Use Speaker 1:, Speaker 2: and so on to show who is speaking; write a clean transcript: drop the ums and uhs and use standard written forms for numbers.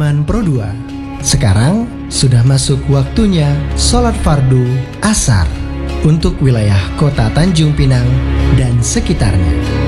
Speaker 1: Iman Pro 2. Sekarang sudah masuk waktunya sholat fardu asar untuk wilayah kota Tanjung Pinang dan sekitarnya.